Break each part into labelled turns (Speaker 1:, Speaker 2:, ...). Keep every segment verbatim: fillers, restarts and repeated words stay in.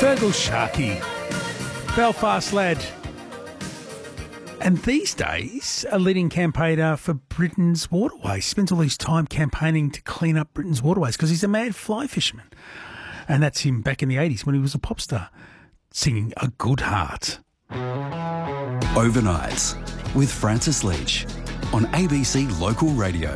Speaker 1: Fergal Sharkey, Belfast lad. And these days, a leading campaigner for Britain's waterways. Spends all his time campaigning to clean up Britain's waterways because he's a mad fly fisherman. And that's him back in the eighties when he was a pop star, singing A Good Heart.
Speaker 2: Overnights with Francis Leach on A B C Local Radio.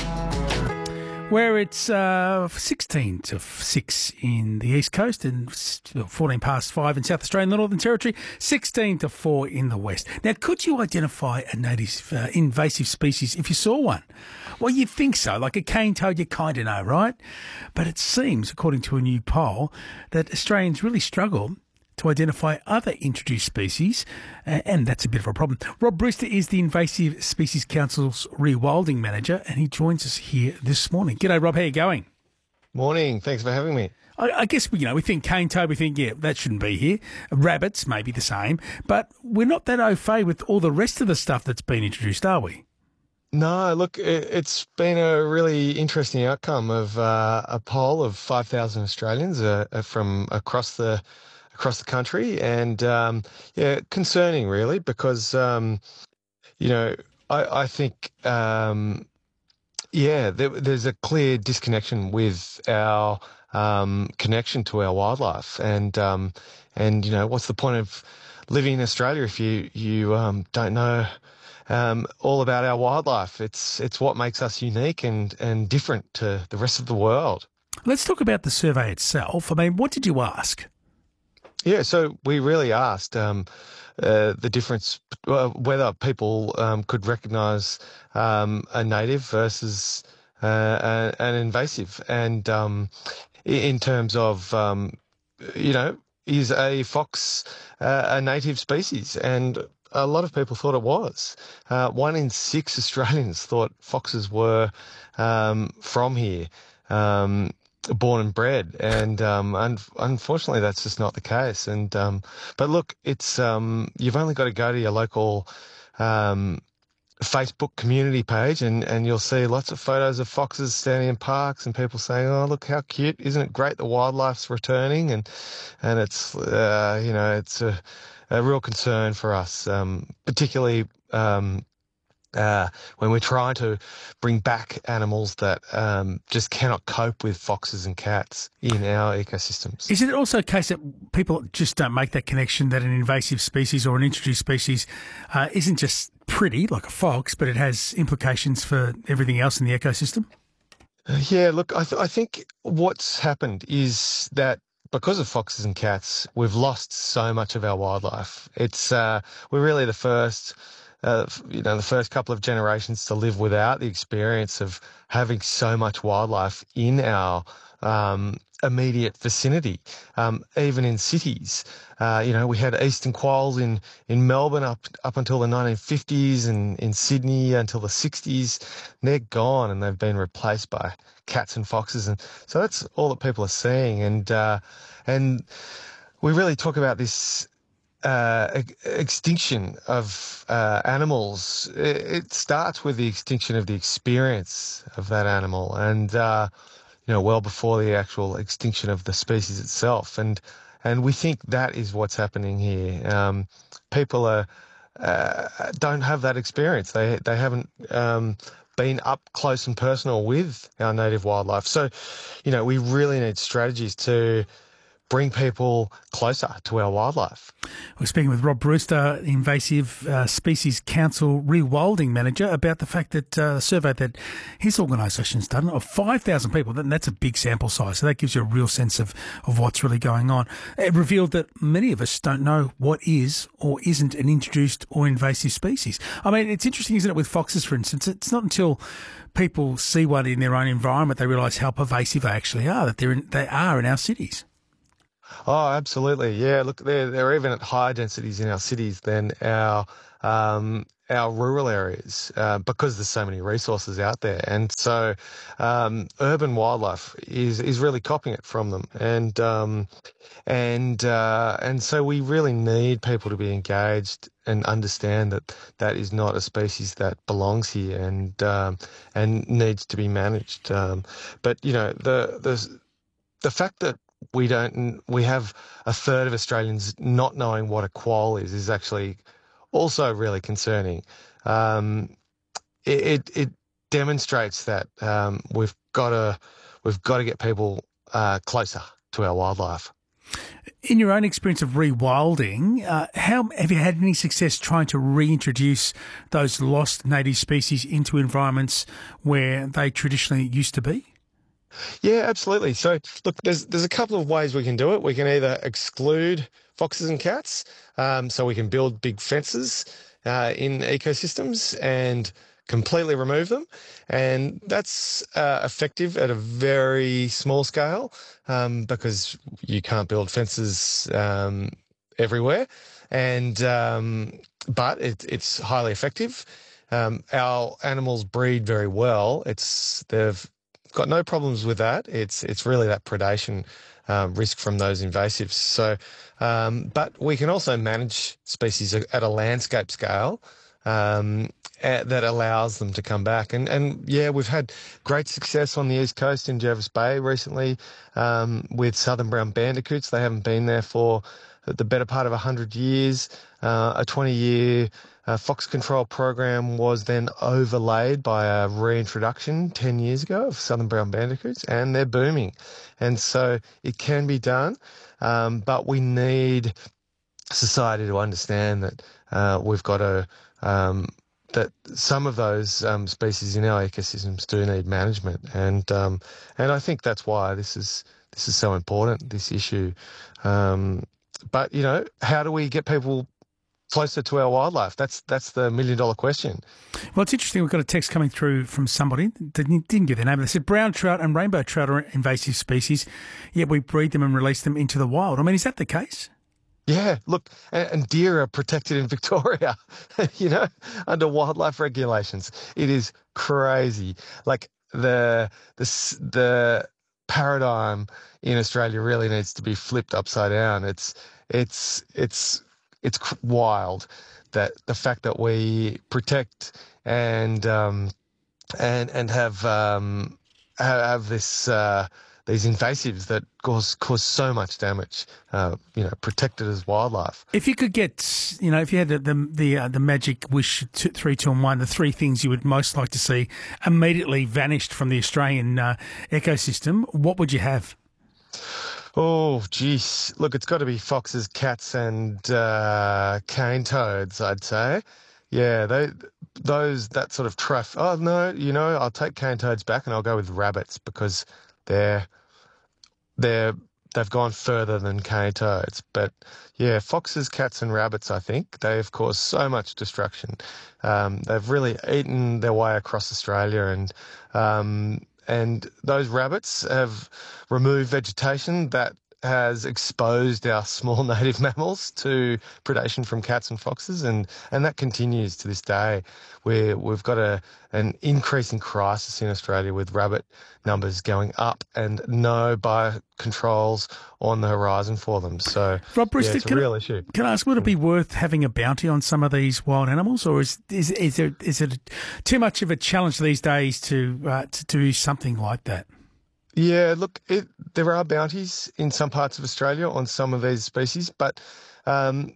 Speaker 1: Where it's uh, sixteen to six in the East Coast and fourteen past five in South Australia and the Northern Territory, sixteen to four in the West. Now, could you identify a native uh, invasive species if you saw one? Well, you'd think so. Like a cane toad, you kind of know, right? But it seems, according to a new poll, that Australians really struggle to identify other introduced species, uh, and that's a bit of a problem. Rob Brewster is the Invasive Species Council's rewilding manager, and he joins us here this morning. G'day, Rob. How are you going?
Speaker 3: Morning. Thanks for having me.
Speaker 1: I, I guess, you know, we think cane toad, we think, yeah, that shouldn't be here. Rabbits may be the same, but we're not that au fait with all the rest of the stuff that's been introduced, are we?
Speaker 3: No, look, it, it's been a really interesting outcome of uh, a poll of five thousand Australians uh, from across the across the country, and um, yeah, concerning really, because um, you know, I, I think um, yeah, there, there's a clear disconnection with our um, connection to our wildlife, and um, and you know, what's the point of living in Australia if you you um, don't know um, all about our wildlife? It's it's what makes us unique and and different to the rest of the world.
Speaker 1: Let's talk about the survey itself. I mean, what did you ask?
Speaker 3: Yeah, so we really asked um, uh, the difference, uh, whether people um, could recognise um, a native versus uh, an invasive, and um, in terms of, um, you know, is a fox uh, a native species? And a lot of people thought it was. Uh, one in six Australians thought foxes were um, from here. Um, born and bred, and um, un- unfortunately that's just not the case. And um, but look, it's um, you've only got to go to your local um, Facebook community page, and, and you'll see lots of photos of foxes standing in parks, and people saying, "Oh, look how cute! Isn't it great? The wildlife's returning," and and it's uh, you know, it's a, a real concern for us, um, particularly. Um, Uh, when we're trying to bring back animals that um, just cannot cope with foxes and cats in our ecosystems.
Speaker 1: Is it also a case that people just don't make that connection that an invasive species or an introduced species uh, isn't just pretty, like a fox, but it has implications for everything else in the ecosystem?
Speaker 3: Uh, yeah, look, I, th- I think what's happened is that because of foxes and cats, we've lost so much of our wildlife. It's uh, we're really the first... Uh, you know, the first couple of generations to live without the experience of having so much wildlife in our um, immediate vicinity, um, even in cities. Uh, you know, we had eastern quolls in, in Melbourne up up until the nineteen fifties, and in Sydney until the sixties. They're gone, and they've been replaced by cats and foxes, and so that's all that people are seeing. And uh, and we really talk about this Uh, extinction of uh, animals. It, it starts with the extinction of the experience of that animal, and uh, you know, well before the actual extinction of the species itself. And and we think that is what's happening here. Um, people are uh, don't have that experience. They they haven't um, been up close and personal with our native wildlife. So, you know, we really need strategies to bring people closer to our wildlife.
Speaker 1: We're speaking with Rob Brewster, Invasive uh, Species Council Rewilding Manager, about the fact that uh, a survey that his organisation's done of five thousand people, and that's a big sample size, so that gives you a real sense of, of what's really going on. It revealed that many of us don't know what is or isn't an introduced or invasive species. I mean, it's interesting, isn't it, with foxes, for instance? It's not until people see one in their own environment they realise how pervasive they actually are, that they're in, they are in our cities.
Speaker 3: Oh, absolutely. Yeah, look, they're, they're even at higher densities in our cities than our um, our rural areas uh, because there's so many resources out there. And so um, urban wildlife is, is really copying it from them. And um, and uh, and so we really need people to be engaged and understand that that is not a species that belongs here, and um, and needs to be managed. Um, but, you know, the the the fact that we don't, we have a third of Australians not knowing what a quoll is, is actually also really concerning. Um, it, it, it demonstrates that um, we've got to, we've got to get people uh, closer to our wildlife.
Speaker 1: In your own experience of rewilding, uh, how have you had any success trying to reintroduce those lost native species into environments where they traditionally used to be?
Speaker 3: Yeah, absolutely. So, look, there's there's a couple of ways we can do it. We can either exclude foxes and cats, um, so we can build big fences uh, in ecosystems and completely remove them, and that's uh, effective at a very small scale um, because you can't build fences um, everywhere, and um, but it, it's highly effective. Um, our animals breed very well. It's they've got no problems with that. It's it's really that predation um, risk from those invasives. So, um, but we can also manage species at a landscape scale um, that allows them to come back. And and yeah, we've had great success on the East Coast in Jervis Bay recently um, with southern brown bandicoots. They haven't been there for the better part of one hundred years. Uh, a twenty-year uh, fox control program was then overlaid by a reintroduction ten years ago of southern brown bandicoots, and they're booming. And so it can be done, um, but we need society to understand that uh, we've got to um, that some of those um, species in our ecosystems do need management, and um, and I think that's why this is this is so important, this issue. Um, but you know, how do we get people closer to our wildlife? That's that's the million dollar question.
Speaker 1: Well, it's interesting. We've got a text coming through from somebody that didn't, didn't give their name. They said brown trout and rainbow trout are invasive species, yet we breed them and release them into the wild. I mean, is that the case?
Speaker 3: Yeah, look, and, and deer are protected in Victoria, you know, under wildlife regulations. It is crazy. Like the the the paradigm in Australia really needs to be flipped upside down. It's it's it's it's wild that the fact that we protect and um, and and have um, have this. Uh, These invasives that cause cause so much damage, uh, you know, protected as wildlife.
Speaker 1: If you could get, you know, if you had the the the, uh, the magic wish, two, three, two, and one, the three things you would most like to see immediately vanished from the Australian uh, ecosystem, what would you have?
Speaker 3: Oh, geez. Look, it's got to be foxes, cats, and uh, cane toads, I'd say. Yeah, they, those, that sort of truff. Oh, no, you know, I'll take cane toads back and I'll go with rabbits because they're, they're, they've gone further than cane toads. But yeah, foxes, cats, and rabbits, I think, they've caused so much destruction. Um, they've really eaten their way across Australia, and um, and those rabbits have removed vegetation that has exposed our small native mammals to predation from cats and foxes, and, and that continues to this day, where we've got a an increasing crisis in Australia with rabbit numbers going up and no biocontrols on the horizon for them. So,
Speaker 1: Rob Brewster,
Speaker 3: yeah, it's a
Speaker 1: can
Speaker 3: real
Speaker 1: I,
Speaker 3: issue.
Speaker 1: Can I ask, would it be worth having a bounty on some of these wild animals, or is is is, there, is it too much of a challenge these days to uh, to do something like that?
Speaker 3: Yeah, look, it, there are bounties in some parts of Australia on some of these species, but um,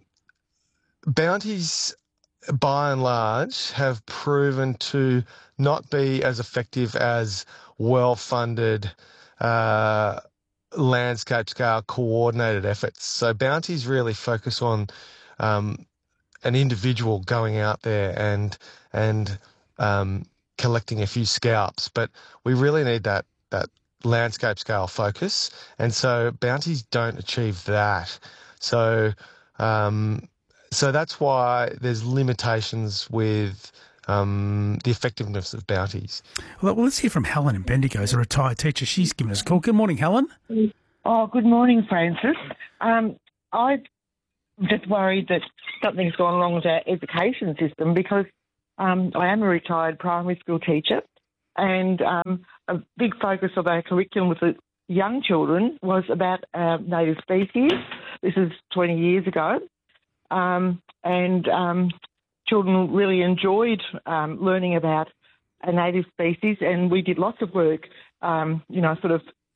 Speaker 3: bounties, by and large, have proven to not be as effective as well-funded uh, landscape-scale coordinated efforts. So bounties really focus on um, an individual going out there and and um, collecting a few scalps, but we really need that that. landscape scale focus, and so bounties don't achieve that. So, um, so that's why there's limitations with um, the effectiveness of bounties.
Speaker 1: Well, let's hear from Helen in Bendigo, as a retired teacher. She's given us a call. Good morning, Helen.
Speaker 4: Oh, good morning, Francis. Um, I'm just worried that something's gone wrong with our education system because um, I am a retired primary school teacher, and um, a big focus of our curriculum with the young children was about uh, native species. This is twenty years ago. Um, and um, children really enjoyed um, learning about a native species, and we did lots of work, um, you know, sort of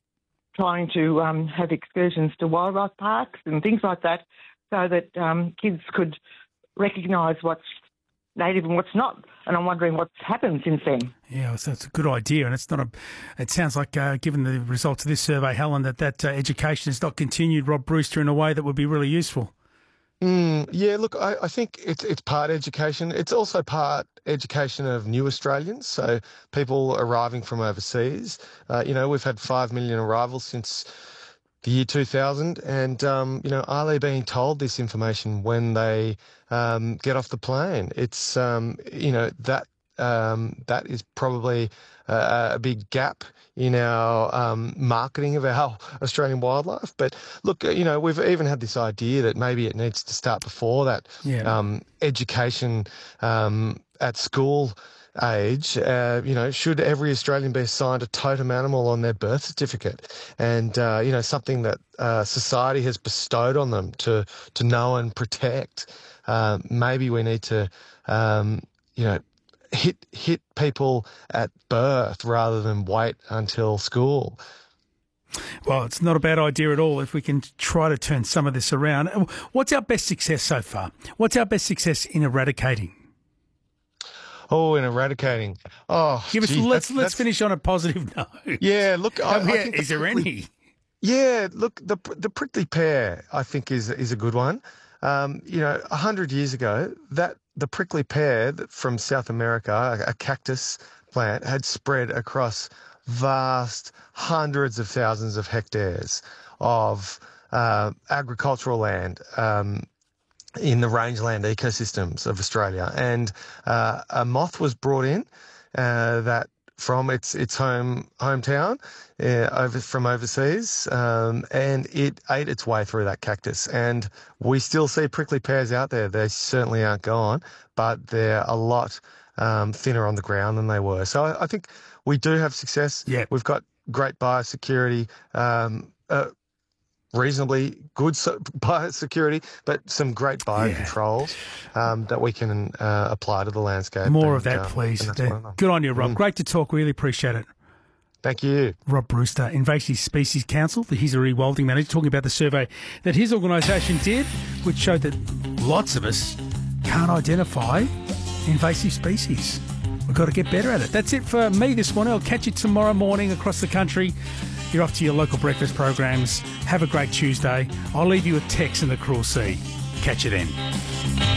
Speaker 4: trying to um, have excursions to wildlife parks and things like that, so that um, kids could recognise what's native and what's not. And I'm wondering what's happened since then.
Speaker 1: Yeah, so it's a good idea, and it's not a. It sounds like, uh, given the results of this survey, Helen, that that uh, education has not continued, Rob Brewster, in a way that would be really useful.
Speaker 3: Mm, yeah, look, I, I think it's it's part education. It's also part education of new Australians, so people arriving from overseas. Uh, you know, we've had five million arrivals since the year two thousand, and, um, you know, are they being told this information when they um, get off the plane? It's, um, you know, that um, that is probably a, a big gap in our um, marketing of our Australian wildlife. But look, you know, we've even had this idea that maybe it needs to start before that.
Speaker 1: Yeah.
Speaker 3: Um, education um, at school age, uh, you know, should every Australian be assigned a totem animal on their birth certificate? And, uh, you know, something that uh, society has bestowed on them to, to know and protect. Uh, maybe we need to, um, you know, hit hit people at birth rather than wait until school.
Speaker 1: Well, it's not a bad idea at all if we can try to turn some of this around. What's our best success so far? What's our best success in eradicating?
Speaker 3: Oh, in eradicating. Oh,
Speaker 1: Give us.
Speaker 3: gee,
Speaker 1: let's
Speaker 3: that's,
Speaker 1: let's
Speaker 3: that's,
Speaker 1: finish on a positive note.
Speaker 3: Yeah, look, I,
Speaker 1: Oh, yeah,
Speaker 3: I think
Speaker 1: is
Speaker 3: the
Speaker 1: there
Speaker 3: prickly,
Speaker 1: any?
Speaker 3: Yeah, look, the the prickly pear, I think, is is a good one. Um, you know, a hundred years ago, that the prickly pear that from South America, a, a cactus plant, had spread across vast hundreds of thousands of hectares of uh, agricultural land um, in the rangeland ecosystems of Australia. And uh, a moth was brought in uh, that from its its home hometown uh, over from overseas, um, and it ate its way through that cactus. And we still see prickly pears out there. They certainly aren't gone, but they're a lot um, thinner on the ground than they were. So I, I think we do have success.
Speaker 1: Yeah.
Speaker 3: We've got great biosecurity. Um, uh, reasonably good so- biosecurity, but some great biocontrols yeah. um, that we can uh, apply to the landscape.
Speaker 1: More
Speaker 3: and,
Speaker 1: of that,
Speaker 3: um,
Speaker 1: please.
Speaker 3: and that's
Speaker 1: Good on you, Rob.
Speaker 3: Mm.
Speaker 1: Great to talk. Really appreciate it.
Speaker 3: Thank you.
Speaker 1: Rob Brewster, Invasive Species Council, the Hisary Wilding Manager, talking about the survey that his organisation did, which showed that lots of us can't identify invasive species. We've got to get better at it. That's it for me this morning. I'll catch you tomorrow morning across the country. You're off to your local breakfast programs. Have a great Tuesday. I'll leave you with Tex and the Cruel Sea. Catch you then.